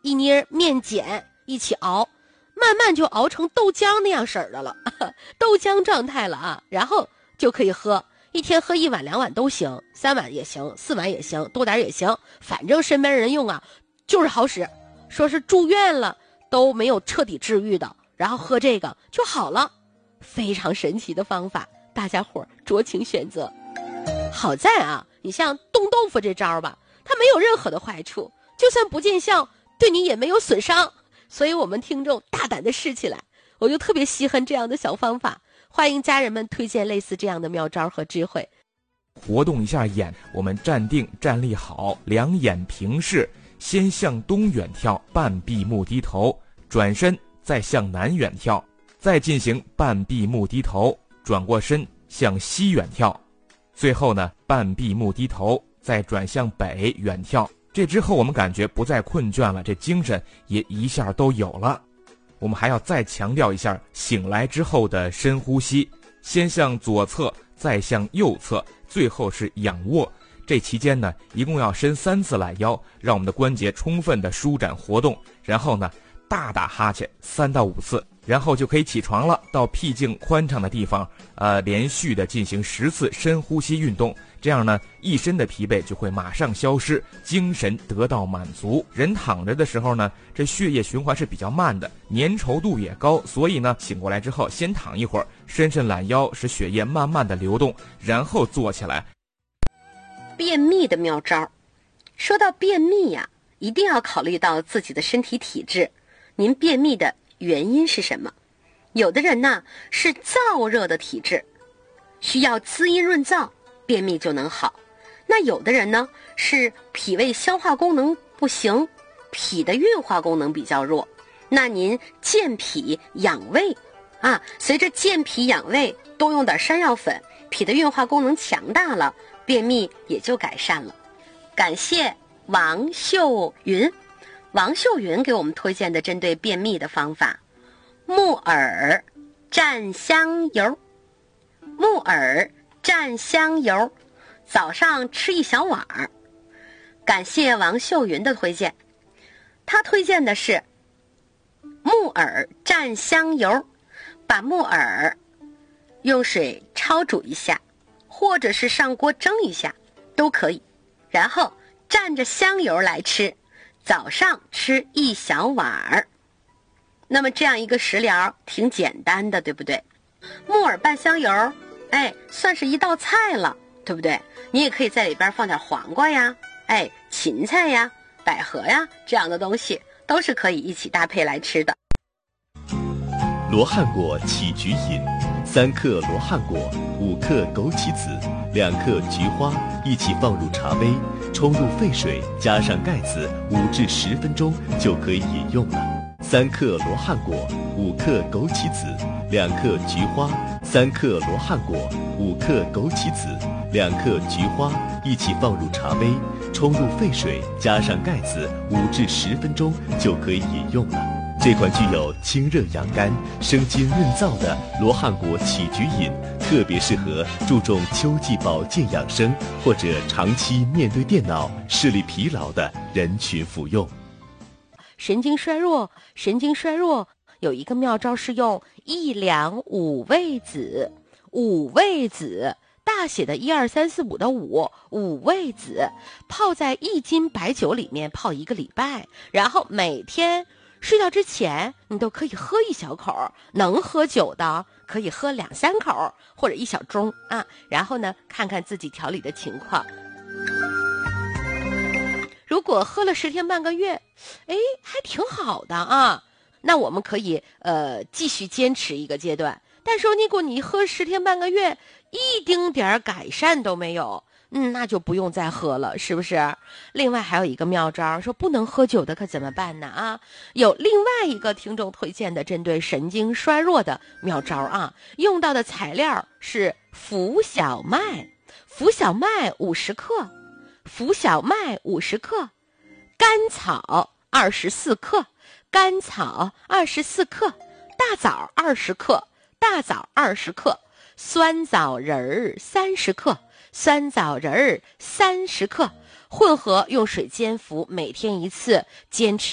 一捏面碱一起熬，慢慢就熬成豆浆那样式儿的了，豆浆状态了啊，然后就可以喝，一天喝1碗2碗都行，3碗也行，4碗也行，多点也行，反正身边人用啊就是好使，说是住院了都没有彻底治愈的，然后喝这个就好了，非常神奇的方法，大家伙酌情选择。好在啊，你像冻豆腐这招吧，它没有任何的坏处，就算不见效，对你也没有损伤，所以我们听众大胆的试起来，我就特别稀罕这样的小方法，欢迎家人们推荐类似这样的妙招和智慧。 活动一下眼，我们站定站立好，两眼平视，先向东远跳，半闭目低头，转身再向南远跳，再进行半闭目低头，转过身向西远跳，最后呢半闭目低头再转向北远跳。这之后我们感觉不再困倦了，这精神也一下都有了。我们还要再强调一下醒来之后的深呼吸，先向左侧再向右侧，最后是仰卧。这期间呢一共要伸3次懒腰，让我们的关节充分的舒展活动，然后呢大打哈欠3到5次，然后就可以起床了，到僻静宽敞的地方连续的进行10次深呼吸运动，这样呢一身的疲惫就会马上消失，精神得到满足。人躺着的时候呢，这血液循环是比较慢的，粘稠度也高，所以呢醒过来之后先躺一会儿，伸伸懒腰，使血液慢慢的流动，然后坐起来。 便秘的妙招，说到便秘呀，一定要考虑到自己的身体体质，您便秘的原因是什么？有的人呢是燥热的体质，需要滋阴润燥，便秘就能好。那有的人呢是脾胃消化功能不行，脾的运化功能比较弱，那您健脾养胃啊，随着健脾养胃，多用点山药粉，脾的运化功能强大了，便秘也就改善了。感谢王秀云，王秀云给我们推荐的针对便秘的方法：木耳蘸香油，木耳蘸香油，早上吃1小碗儿。感谢王秀云的推荐，他推荐的是木耳蘸香油，把木耳用水焯煮一下，或者是上锅蒸一下都可以，然后蘸着香油来吃，早上吃1小碗儿。那么这样一个食疗挺简单的，对不对？木耳拌香油，算是一道菜了，对不对？你也可以在里边放点黄瓜呀，芹菜呀，百合呀，这样的东西都是可以一起搭配来吃的。 罗汉果起局饮：3克罗汉果，5克枸杞子，2克菊花，一起放入茶杯，冲入沸水，加上盖子，5至10分钟就可以饮用了。3克罗汉果，5克枸杞子，2克菊花，3克罗汉果，5克枸杞子，2克菊花，一起放入茶杯，冲入沸水，加上盖子，5至10分钟就可以饮用了。这款具有清热养肝、生津润燥的罗汉果起局饮，特别适合注重秋季保健养生或者长期面对电脑、视力疲劳的人群服用。 神经衰弱有一个妙招是用1两五味子，五味子大写的1、2、3、4、5的5，五味子泡在1斤白酒里面泡1个礼拜，然后每天睡觉之前你都可以喝1小口，能喝酒的可以喝2、3口或者1小盅啊，然后呢看看自己调理的情况。如果喝了10天半个月，还挺好的啊，那我们可以继续坚持一个阶段。但是如果你喝10天半个月一丁点改善都没有，那就不用再喝了，是不是？另外还有一个妙招，说不能喝酒的可怎么办呢？啊，有另外一个听众推荐的针对神经衰弱的妙招啊，用到的材料是浮小麦，浮小麦50克，浮小麦50克，甘草24克，甘草24克，大枣20克，大枣20克，酸枣仁30克，酸枣仁30克，混合用水煎服，每天1次，坚持